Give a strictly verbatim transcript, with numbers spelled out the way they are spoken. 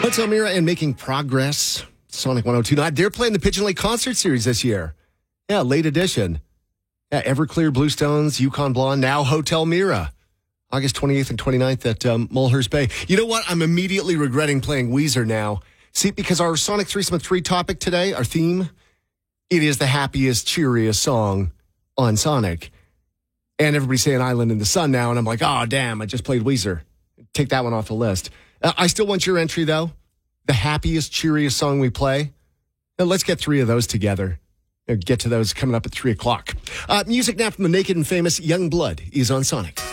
Hotel Mira and making progress. Sonic one oh two point nine. They're playing the Pigeon Lake Concert Series this year. Yeah, late edition. Yeah, Everclear, Bluestones, Yukon Blonde, now Hotel Mira. August twenty-eighth and twenty-ninth at um, Mulhurst Bay. You know what? I'm immediately regretting playing Weezer now. See, because our Sonic Threesome three topic today, our theme, it is the happiest, cheeriest song on Sonic. And everybody's saying Island in the Sun now, and I'm like, oh, damn, I just played Weezer. Take that one off the list. Uh, I still want your entry, though. The happiest, cheeriest song we play. Now, let's get three of those together. Get to those coming up at three o'clock. Uh, music now from the Naked and Famous Young Blood is on Sonic.